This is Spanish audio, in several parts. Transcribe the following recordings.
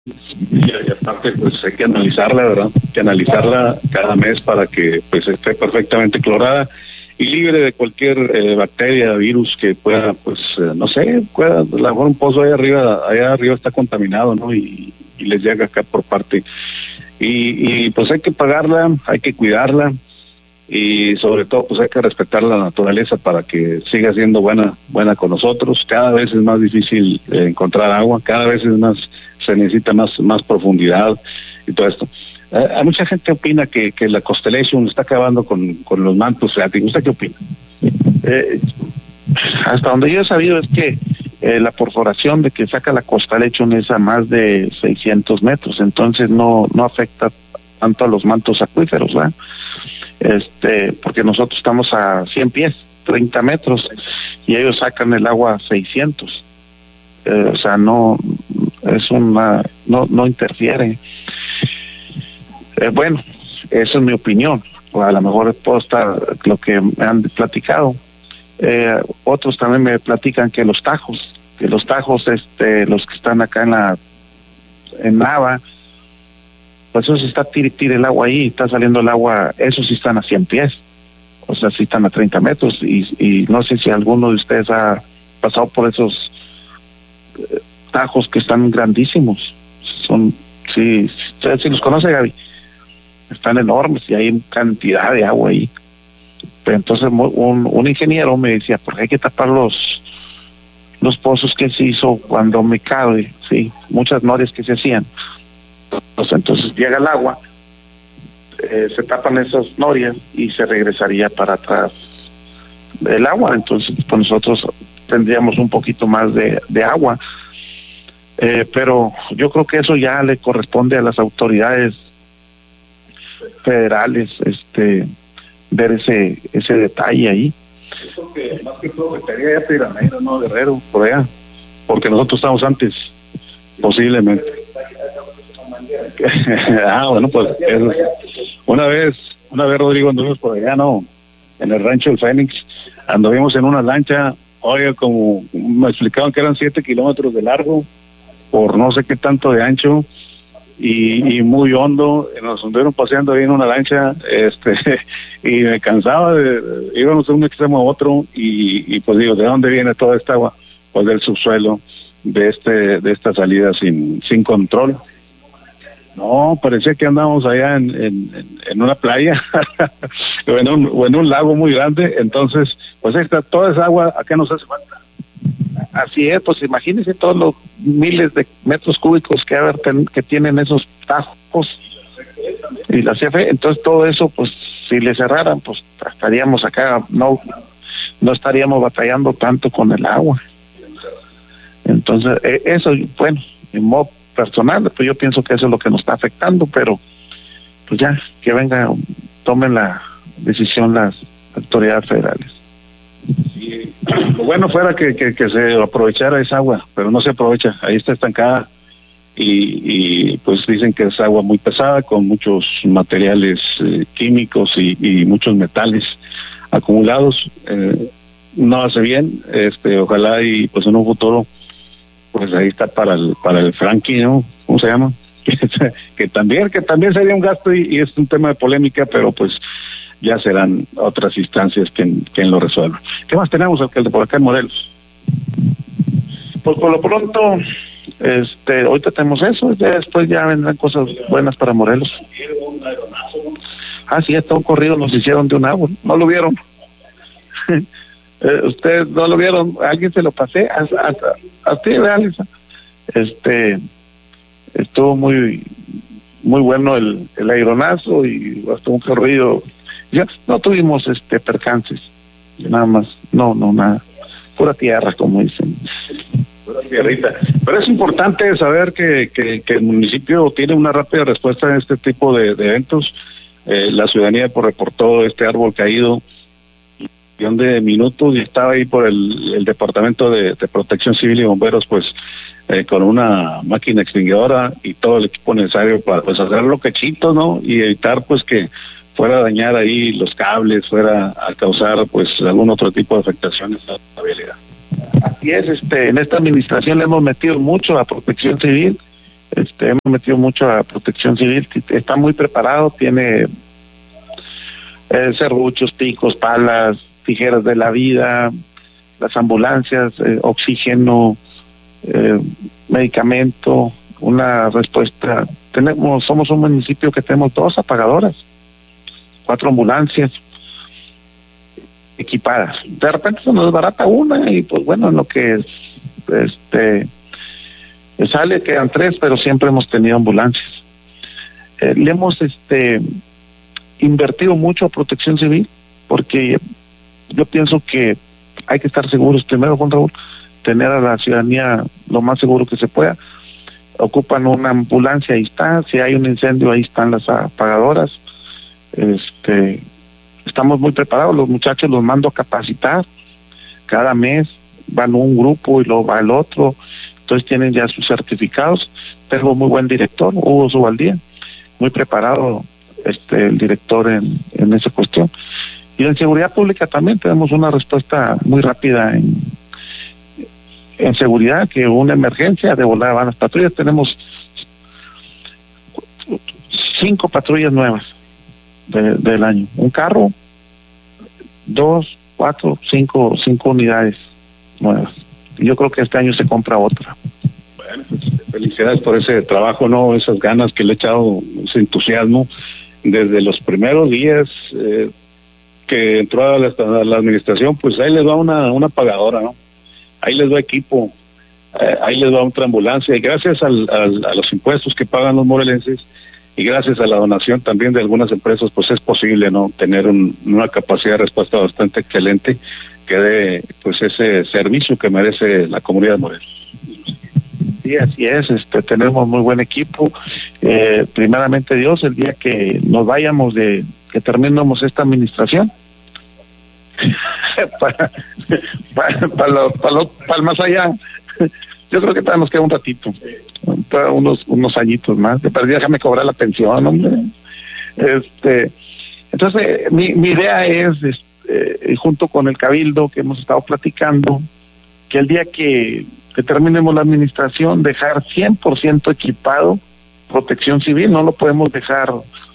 Y aparte pues hay que analizarla, ¿verdad? Hay que analizarla cada mes para que pues esté perfectamente clorada y libre de cualquier bacteria, virus que pueda, pues no sé, pueda, a lo mejor un pozo allá arriba está contaminado, ¿no? Y les llega acá por parte. Y pues hay que pagarla, hay que cuidarla y sobre todo pues hay que respetar la naturaleza para que siga siendo buena con nosotros. Cada vez es más difícil encontrar agua, cada vez es más, se necesita más profundidad y todo esto. Hay mucha gente opina que la Constellation está acabando con los mantos freáticos. ¿Usted qué opina? Hasta donde yo he sabido es que la perforación de que saca la Constellation es a más de 600 metros, entonces no afecta tanto a los mantos acuíferos, ¿verdad? Porque nosotros estamos a 100 pies, 30 metros, y ellos sacan el agua a 600. O sea, no interfiere. Bueno, esa es mi opinión, o a lo mejor puedo estar lo que me han platicado. Otros también me platican que los tajos, los que están acá en Nava, pues eso sí está tire el agua ahí, está saliendo el agua, esos sí están a 100 pies, o sea, sí están a 30 metros, y no sé si alguno de ustedes ha pasado por esos tajos que están grandísimos, sí, los conoce, Gaby, están enormes y hay cantidad de agua ahí. Pero entonces un ingeniero me decía, porque hay que tapar los pozos que se hizo cuando me cabe, sí, muchas norias que se hacían. Entonces llega el agua, se tapan esas norias y se regresaría para atrás el agua, entonces pues nosotros tendríamos un poquito más de agua, pero yo creo que eso ya le corresponde a las autoridades federales, ver ese detalle ahí. Eso que más que todo estaría ya Piramera, no Guerrero, por allá, porque nosotros estamos antes, posiblemente. Bueno, pues una vez Rodrigo anduvimos por allá, ¿no? En el rancho del Fénix, anduvimos en una lancha, oye, como me explicaban que eran 7 kilómetros de largo, por no sé qué tanto de ancho, y muy hondo, nos anduvieron paseando ahí en una lancha, y me cansaba íbamos de un extremo a otro, y pues digo, ¿de dónde viene toda esta agua? Pues del subsuelo, de esta salida sin control. No, parecía que andábamos allá en una playa o en un lago muy grande, entonces, pues toda esa agua acá nos hace falta. Así es, pues imagínense todos los miles de metros cúbicos que tienen esos tajos y la CFE, entonces todo eso, pues si le cerraran, pues estaríamos acá, no estaríamos batallando tanto con el agua. Entonces, eso, bueno, en modo personal, pues yo pienso que eso es lo que nos está afectando, pero pues ya, que tomen la decisión las autoridades federales. Sí, lo bueno fuera que se aprovechara esa agua, pero no se aprovecha, ahí está estancada y pues dicen que es agua muy pesada con muchos materiales químicos y muchos metales acumulados, no hace bien, ojalá y pues en un futuro pues ahí está para el Frankie, ¿no? ¿Cómo se llama? que también sería un gasto y es un tema de polémica, pero pues ya serán otras instancias quien lo resuelva. ¿Qué más tenemos, alcalde, por acá en Morelos? Pues por lo pronto, ahorita tenemos eso, ya después ya vendrán cosas buenas para Morelos. Sí, hasta un corrido nos hicieron de un agua, ¿no lo vieron? Ustedes no lo vieron, alguien se lo pasé, a ti, Alisa. Estuvo muy bueno el aeronazo y hasta un corrido. Ya no tuvimos percances, nada más, nada, pura tierra, como dicen. Pura tierrita. Pero es importante saber que el municipio tiene una rápida respuesta en este tipo de eventos. La ciudadanía reportó este árbol caído de minutos y estaba ahí por el Departamento de Protección Civil y Bomberos, pues con una máquina extinguidora y todo el equipo necesario para pues hacerlo cachito, ¿no? Y evitar pues que fuera a dañar ahí los cables, fuera a causar pues algún otro tipo de afectaciones a la vialidad. Así es, en esta administración le hemos metido mucho a Protección Civil Hemos metido mucho a Protección Civil, está muy preparado, tiene serruchos, picos, palas, tijeras de la vida, las ambulancias, oxígeno, medicamento, una respuesta. Somos un municipio que tenemos 2 apagadoras, 4 ambulancias equipadas. De repente se nos desbarata una y pues bueno, en lo que sale quedan 3, pero siempre hemos tenido ambulancias. Le hemos invertido mucho a Protección Civil, porque yo pienso que hay que estar seguros primero, Juan Raúl, tener a la ciudadanía lo más seguro que se pueda. Ocupan una ambulancia, ahí está. Si hay un incendio, ahí están las apagadoras. Estamos muy preparados, los muchachos los mando a capacitar. Cada mes van un grupo y luego va el otro. Entonces tienen ya sus certificados. Tengo muy buen director, Hugo Zubaldía, muy preparado el director en esa cuestión. Y en seguridad pública también tenemos una respuesta muy rápida en seguridad, que una emergencia de volada van las patrullas. Tenemos 5 patrullas nuevas del año. Un carro, 2, 4, 5 unidades nuevas. Y yo creo que este año se compra otra. Bueno, pues felicidades por ese trabajo, ¿no? Esas ganas que le he echado, ese entusiasmo desde los primeros días que entró a la administración. Pues ahí les va una pagadora, ¿no? Ahí les va equipo, ahí les va otra ambulancia, y gracias a los impuestos que pagan los morelenses y gracias a la donación también de algunas empresas, pues es posible, ¿no?, tener una capacidad de respuesta bastante excelente que dé pues ese servicio que merece la comunidad de Morelos. Sí, así es, tenemos muy buen equipo. Primeramente Dios, el día que nos vayamos que terminemos esta administración, para el más allá, yo creo que todavía nos queda un ratito, unos añitos más, pero déjame cobrar la pensión, hombre. Entonces mi idea es, junto con el Cabildo que hemos estado platicando, que el día que terminemos la administración, dejar 100% equipado Protección Civil. No lo podemos dejar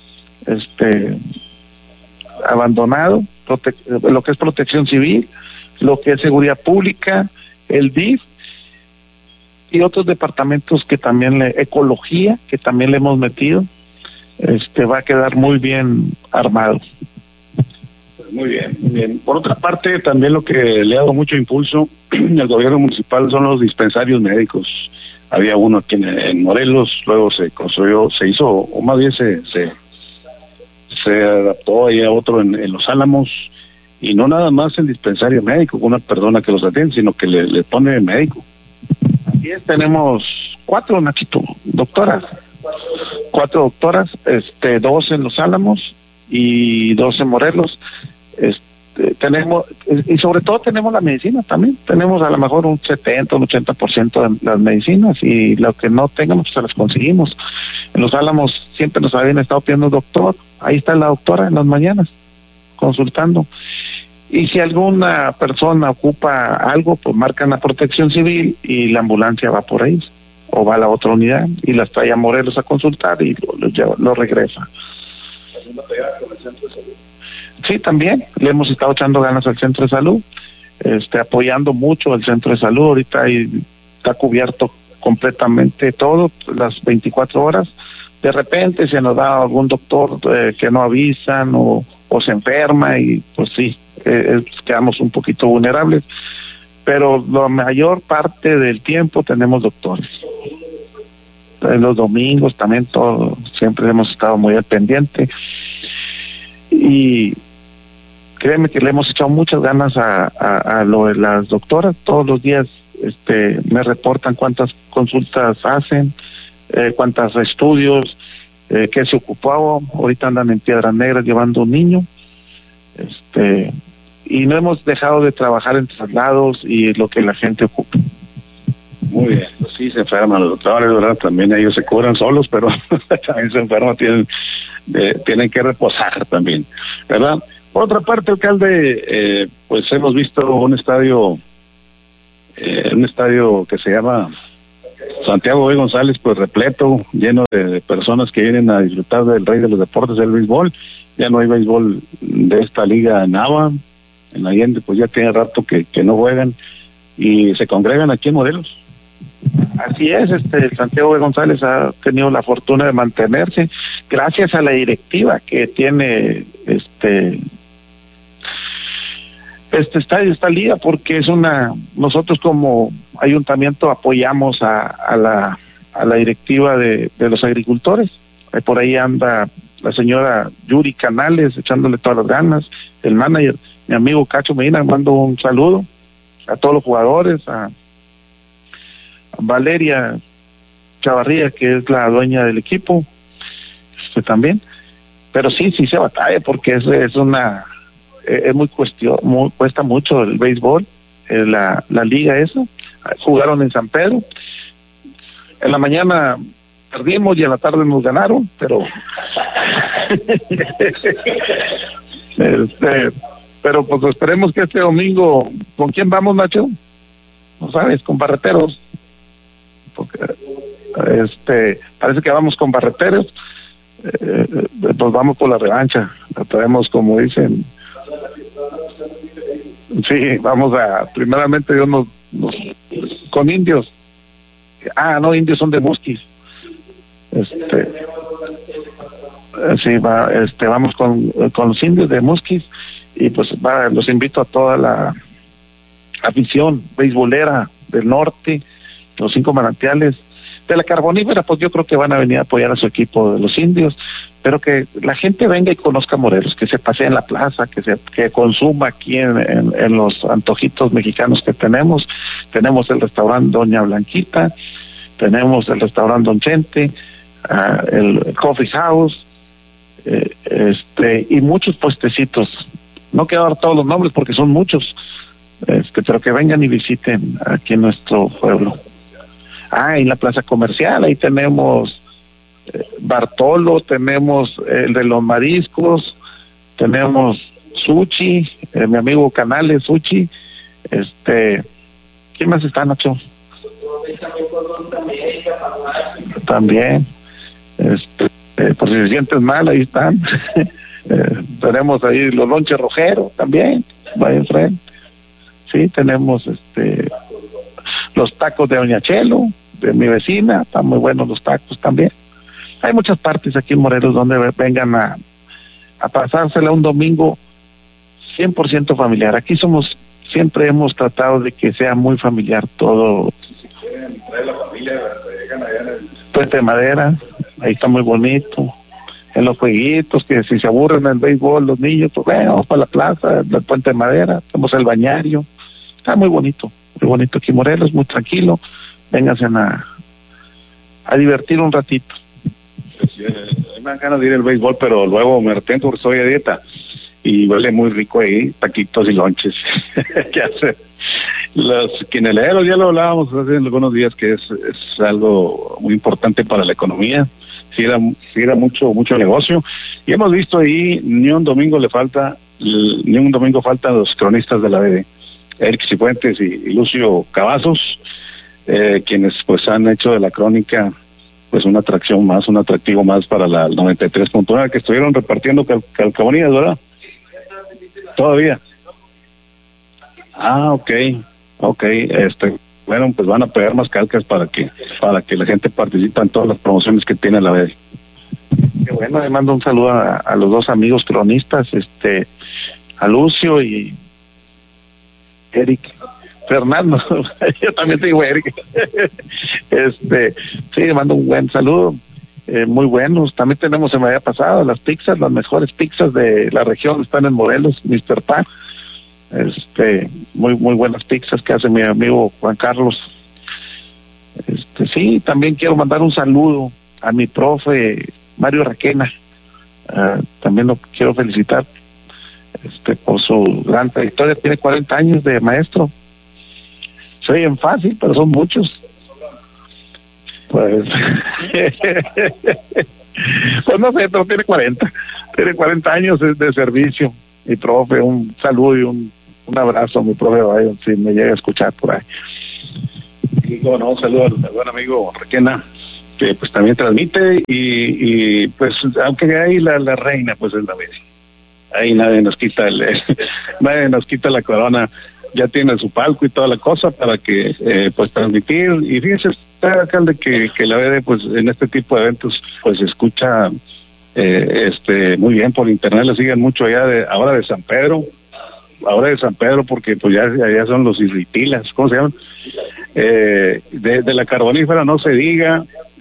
abandonado, lo que es Protección Civil, lo que es Seguridad Pública, el DIF y otros departamentos que también, Ecología, que también le hemos metido, va a quedar muy bien armado. Muy bien, muy bien. Por otra parte, también lo que le ha dado mucho impulso al gobierno municipal son los dispensarios médicos. Había uno aquí en Morelos, luego se construyó, se hizo, o más bien se adaptó ahí a otro en Los Álamos, y no nada más el dispensario médico, una persona que los atiende, sino que le pone médico. Así es, tenemos 4, Nachito, doctoras, 4 doctoras, 2 en Los Álamos y 2 en Morelos. Tenemos, y sobre todo tenemos la medicina también, tenemos a lo mejor un 70, un 80% de las medicinas, y lo que no tengamos pues se las conseguimos. En Los Álamos siempre nos habían estado pidiendo doctor, ahí está la doctora en las mañanas consultando, y si alguna persona ocupa algo, pues marcan la Protección Civil y la ambulancia va por ahí, o va a la otra unidad y las trae a Morelos a consultar y lo regresa. Sí, también le hemos estado echando ganas al centro de salud, apoyando mucho al centro de salud. Ahorita está cubierto completamente todo, las 24 horas. De repente se nos da algún doctor que no avisan o se enferma, y pues sí, quedamos un poquito vulnerables, pero la mayor parte del tiempo tenemos doctores. Los domingos también, todo, siempre hemos estado muy al pendiente, y créeme que le hemos echado muchas ganas a lo de las doctoras. Todos los días me reportan cuántas consultas hacen, cuántos estudios, qué se ocupaba. Ahorita andan en Piedras Negras llevando un niño, y no hemos dejado de trabajar en traslados y lo que la gente ocupa. Muy bien, pues sí, se enferman los doctores, ¿verdad? También ellos se curan solos, pero también se enferman, tienen que reposar también, ¿verdad? Por otra parte, alcalde, pues hemos visto un estadio que se llama Santiago B. González, pues repleto, lleno de personas que vienen a disfrutar del rey de los deportes, del béisbol. Ya no hay béisbol de esta liga Nava, en Allende, pues ya tiene rato que no juegan y se congregan aquí en Morelos. Así es, Santiago B. González ha tenido la fortuna de mantenerse gracias a la directiva que tiene este estadio, esta liga, porque nosotros como ayuntamiento apoyamos a la directiva de los agricultores. Por ahí anda la señora Yuri Canales echándole todas las ganas, el manager, mi amigo Cacho Medina, mando un saludo a todos los jugadores, a Valeria Chavarría, que es la dueña del equipo, también. Pero sí se batalla, porque cuesta mucho el béisbol, la liga esa. Jugaron en San Pedro, en la mañana perdimos y en la tarde nos ganaron, pero pero pues esperemos que este domingo. ¿Con quién vamos, Nacho? ¿No sabes? Con Barreteros, porque parece que vamos con Barreteros. Pues vamos por la revancha, la traemos, como dicen. Sí, vamos primeramente Dios nos con Indios. No, Indios son de Musquis. Sí, vamos con los Indios de Musquis, y pues los invito a toda la afición beisbolera del norte, los 5 manantiales, de la Carbonífera, pues yo creo que van a venir a apoyar a su equipo de los Indios, pero que la gente venga y conozca Morelos, que se pasee en la plaza, que consuma aquí en los antojitos mexicanos que tenemos. Tenemos el restaurante Doña Blanquita, tenemos el restaurante Don Chente, el Coffee House, y muchos puestecitos. No quiero dar todos los nombres porque son muchos, pero que vengan y visiten aquí en nuestro pueblo. Y la plaza comercial, ahí tenemos Bartolo, tenemos el de los mariscos, tenemos Sushi, mi amigo Canales Sushi, ¿quién más está, Nacho? También, por si se sientes mal, ahí están. Tenemos ahí los lonches Rojero también, vaya enfrente. Sí, tenemos los tacos de Doña Chelo, de mi vecina, están muy buenos los tacos también. Hay muchas partes aquí en Morelos donde vengan a pasársela un domingo 100% familiar. Aquí siempre hemos tratado de que sea muy familiar todo. Si pueden traer la familia, llegan allá en el Puente de Madera, ahí está muy bonito. En los jueguitos, que si se aburren en el béisbol los niños, pues vamos para la plaza del Puente de Madera, tenemos el bañario. Está muy bonito aquí en Morelos, muy tranquilo. Vénganse a divertir un ratito. Sí, me dan ganas de ir al béisbol, pero luego me retengo porque estoy a dieta y huele muy rico ahí, taquitos y lonches. ¿Qué hacer? Los quineleros, ya lo hablábamos hace algunos días, que es algo muy importante para la economía. Si era mucho negocio, y hemos visto ahí, ni un domingo faltan los cronistas de la BD, Eric Cifuentes y Lucio Cavazos, quienes pues han hecho de la crónica pues una atracción más, un atractivo más para la 93.1, que estuvieron repartiendo calcamonías, ¿verdad? Todavía. Ok, bueno, pues van a pegar más calcas para que la gente participe en todas las promociones que tiene la BD. Qué bueno, le mando un saludo a los dos amigos cronistas, a Lucio y Eric. Fernando, yo también te digo Eric. Sí, le mando un buen saludo, muy buenos. También tenemos, se me había pasado, las pizzas, las mejores pizzas de la región están en Morelos, Mr. Pan. Muy buenas pizzas que hace mi amigo Juan Carlos. Sí, también quiero mandar un saludo a mi profe Mario Raquena. También lo quiero felicitar por su gran trayectoria. Tiene 40 años de maestro. Se oyen fácil, pero son muchos. Pues no sé, pero tiene 40 años de servicio. Mi profe, un saludo y un abrazo a mi profe Bayo, si me llega a escuchar por ahí. Y bueno, un saludo al buen amigo Requena, que pues también transmite y pues aunque ahí la reina pues es la vez. Ahí nadie nos quita nadie nos quita la corona. Ya tiene su palco y toda la cosa para que pues transmitir. Y fíjense, alcalde, que la BD pues en este tipo de eventos pues se escucha muy bien por internet. Le siguen mucho ahora de San Pedro, porque pues ya son los irritilas, ¿cómo se llaman? De la Carbonífera no se diga.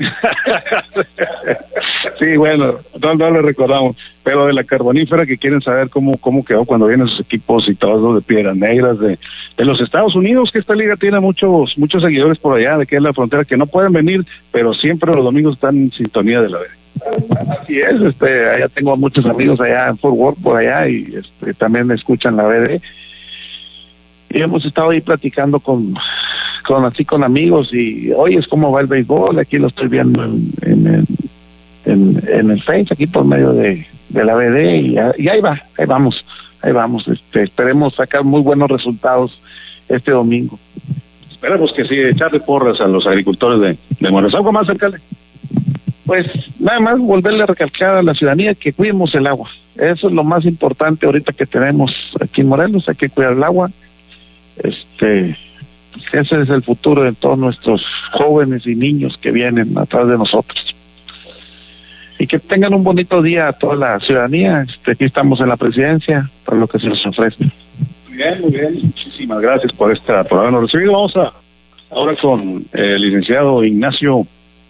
Sí, bueno, no le recordamos, pero de la Carbonífera, que quieren saber cómo quedó cuando vienen sus equipos y todo eso de Piedras Negras de los Estados Unidos, que esta liga tiene muchos seguidores por allá, de que es la frontera, que no pueden venir, pero siempre los domingos están en sintonía de la vez. Así es, allá tengo muchos amigos allá en Fort Worth, por allá, y también me escuchan la BD. Y hemos estado ahí platicando con amigos, y hoy es cómo va el béisbol. Aquí lo estoy viendo en el Face, aquí por medio de la BD, y ahí vamos. Esperemos sacar muy buenos resultados este domingo. Esperemos que sí, echarle porras a los agricultores de Morelos. ¿Algo más, alcalde? Pues nada más volverle a recalcar a la ciudadanía que cuidemos el agua. Eso es lo más importante ahorita que tenemos aquí en Morelos, hay que cuidar el agua. Ese es el futuro de todos nuestros jóvenes y niños que vienen atrás de nosotros. Y que tengan un bonito día a toda la ciudadanía. Aquí estamos en la presidencia para lo que se nos ofrece. Muy bien. Muchísimas gracias por habernos recibido. Vamos ahora con el licenciado Ignacio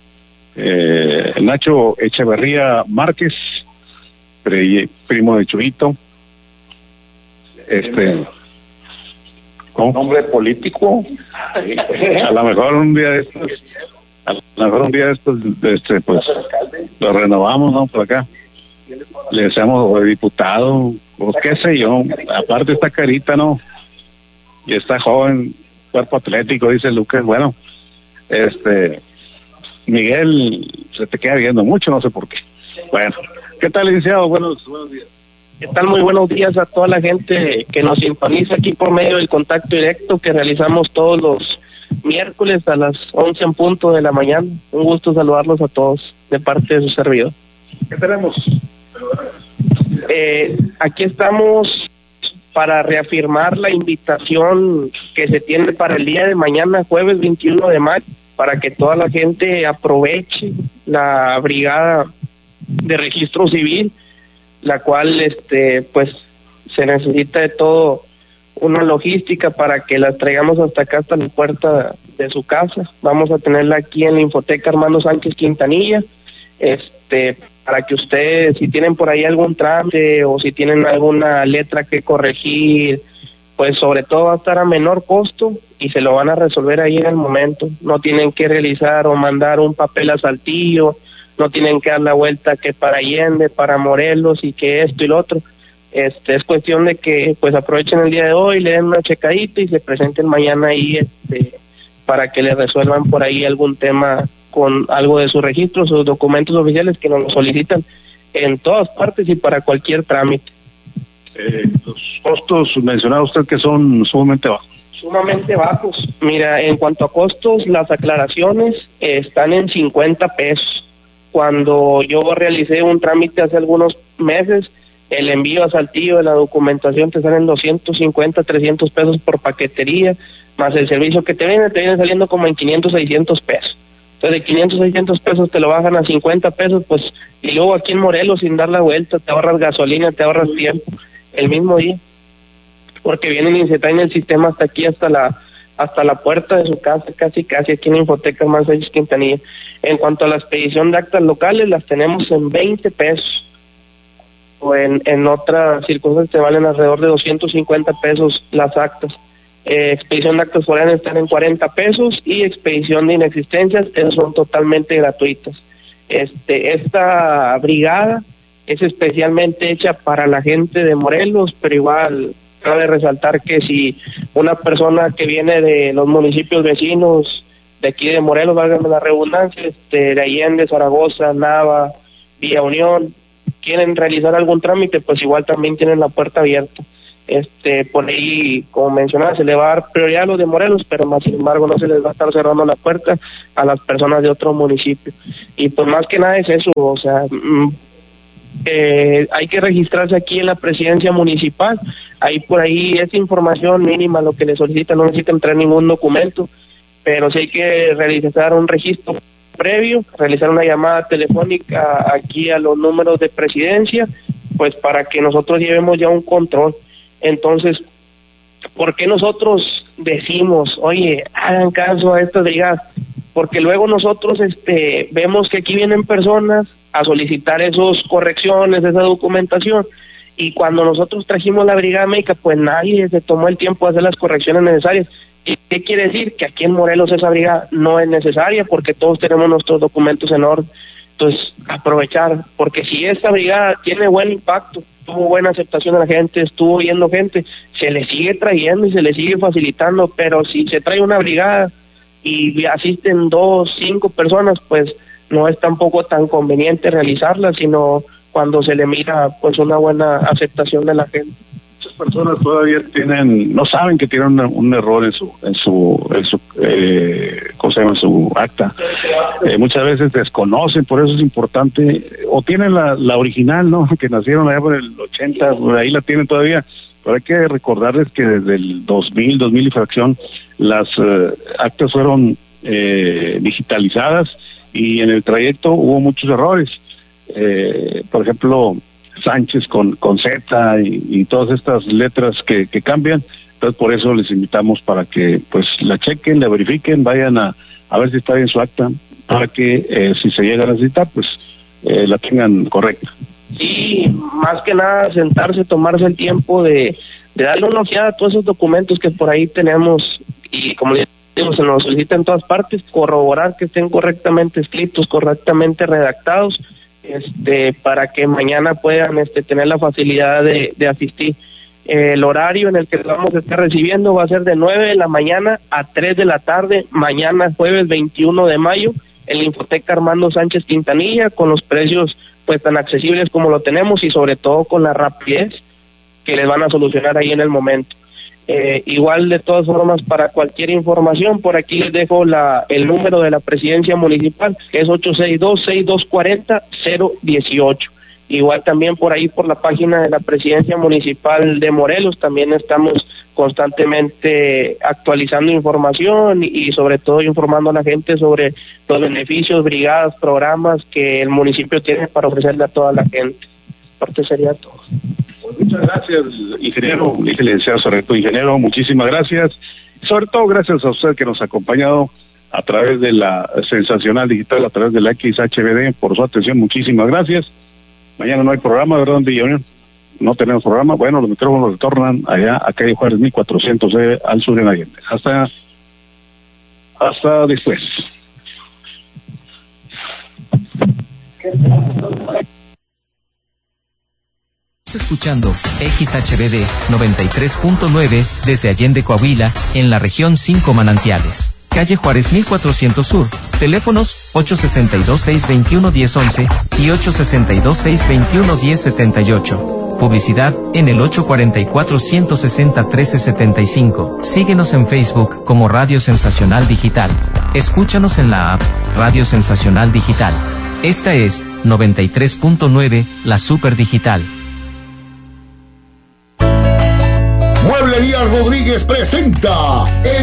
Nacho Echeverría Márquez, primo de Chuyito. ¿Con nombre político? A lo mejor un día de estos, pues lo renovamos, ¿no? Por acá le deseamos diputado, o qué sé yo. Aparte está carita, ¿no? Y está joven, cuerpo atlético, dice Lucas. Bueno, Miguel se te queda viendo mucho, no sé por qué. Bueno, ¿qué tal, licenciado? Buenos días. ¿Qué tal? Muy buenos días a toda la gente que nos sintoniza aquí por medio del contacto directo que realizamos todos los miércoles a las 11 en punto de la mañana. Un gusto saludarlos a todos de parte de su servidor. ¿Qué tenemos? Aquí estamos para reafirmar la invitación que se tiene para el día de mañana, jueves 21 de mayo, para que toda la gente aproveche la brigada de registro civil, la cual pues se necesita de todo una logística para que las traigamos hasta acá, hasta la puerta de su casa. Vamos a tenerla aquí en la Infoteca Armando Sánchez Quintanilla, para que ustedes, si tienen por ahí algún trámite o si tienen alguna letra que corregir, pues sobre todo va a estar a menor costo y se lo van a resolver ahí en el momento. No tienen que realizar o mandar un papel a Saltillo, no tienen que dar la vuelta que para Allende, para Morelos y que esto y lo otro. Es cuestión de que pues aprovechen el día de hoy, le den una checadita y se presenten mañana ahí para que le resuelvan por ahí algún tema con algo de su registro, sus documentos oficiales que nos lo solicitan en todas partes y para cualquier trámite. Los costos mencionaba usted que son sumamente bajos. Sumamente bajos. Mira, en cuanto a costos, las aclaraciones están en 50 pesos. Cuando yo realicé un trámite hace algunos meses, el envío a Saltillo de la documentación te salen 250, 300 pesos por paquetería, más el servicio que te viene saliendo como en 500, 600 pesos. Entonces de 500, 600 pesos te lo bajan a 50 pesos, pues, y luego aquí en Morelos sin dar la vuelta, te ahorras gasolina, te ahorras tiempo, el mismo día, porque vienen y se traen el sistema hasta aquí, hasta la puerta de su casa, casi aquí en Infoteca Armando Sánchez Quintanilla. En cuanto a la expedición de actas locales, las tenemos en 20 pesos, o en otras circunstancias te valen alrededor de 250 pesos las actas. Expedición de actas foráneas están en 40 pesos y expedición de inexistencias, esas son totalmente gratuitas. Esta brigada es especialmente hecha para la gente de Morelos, pero igual cabe resaltar que si una persona que viene de los municipios vecinos de aquí de Morelos, válgame la redundancia, de Allende, Zaragoza, Nava, Villa Unión, quieren realizar algún trámite, pues igual también tienen la puerta abierta. Por ahí, como mencionaba, se le va a dar prioridad a los de Morelos, pero más sin embargo no se les va a estar cerrando la puerta a las personas de otro municipio. Y pues más que nada es eso, o sea, hay que registrarse aquí en la presidencia municipal. Ahí por ahí es información mínima lo que le solicitan, no necesitan traer ningún documento, pero sí hay que realizar un registro previo, realizar una llamada telefónica aquí a los números de presidencia, pues para que nosotros llevemos ya un control. Entonces, ¿por qué nosotros decimos, oye, hagan caso a estas brigadas? Porque luego nosotros vemos que aquí vienen personas a solicitar esas correcciones, esa documentación, y cuando nosotros trajimos la brigada médica, pues nadie se tomó el tiempo de hacer las correcciones necesarias. ¿Qué quiere decir? Que aquí en Morelos esa brigada no es necesaria porque todos tenemos nuestros documentos en orden. Entonces, aprovechar, porque si esta brigada tiene buen impacto, tuvo buena aceptación de la gente, estuvo viendo gente, se le sigue trayendo y se le sigue facilitando, pero si se trae una brigada y asisten 2, 5 personas, pues no es tampoco tan conveniente realizarla, sino cuando se le mira pues una buena aceptación de la gente. Muchas personas todavía no saben que tienen un error en su ¿cómo se llama? En su acta. Muchas veces desconocen, por eso es importante, o tienen la original, ¿no? Que nacieron allá por el 80, por ahí la tienen todavía, pero hay que recordarles que desde el 2000 y fracción, las actas fueron digitalizadas y en el trayecto hubo muchos errores. Por ejemplo, Sánchez con Z y todas estas letras que cambian. Entonces por eso les invitamos para que pues la chequen, la verifiquen, vayan a ver si está bien su acta, para que si se llega a necesitar pues la tengan correcta. Sí, más que nada sentarse, tomarse el tiempo de darle una ojeada a todos esos documentos que por ahí tenemos, y como les digo, se nos solicita en todas partes, corroborar que estén correctamente escritos, correctamente redactados, para que mañana puedan tener la facilidad de asistir. El horario en el que vamos a estar recibiendo va a ser de 9 de la mañana a 3 de la tarde, mañana jueves 21 de mayo, en la Infoteca Armando Sánchez Quintanilla, con los precios pues tan accesibles como lo tenemos y sobre todo con la rapidez que les van a solucionar ahí en el momento. Igual de todas formas, para cualquier información, por aquí les dejo el número de la presidencia municipal, que es 862-6240-018. Igual también por ahí por la página de la presidencia municipal de Morelos, también estamos constantemente actualizando información y sobre todo informando a la gente sobre los beneficios, brigadas, programas que el municipio tiene para ofrecerle a toda la gente. Aparte sería todo. Muchas gracias, ingeniero, licenciado Sorreto, ingeniero, muchísimas gracias. Sobre todo gracias a usted que nos ha acompañado a través de la Sensacional Digital, a través de la XHBD, por su atención, muchísimas gracias. Mañana no hay programa, ¿verdad, don Villonion? No tenemos programa. Bueno, los micrófonos retornan allá a calle Juárez 1400 al sur en Allende. Hasta después. Escuchando XHBD 93.9 desde Allende, Coahuila, en la región 5 Manantiales. Calle Juárez 1400 Sur. Teléfonos 862-621-1011 y 862-621-1078. Publicidad en el 844-160-1375. Síguenos en Facebook como Radio Sensacional Digital. Escúchanos en la app Radio Sensacional Digital. Esta es 93.9, la Super Digital. Mueblería Rodríguez presenta el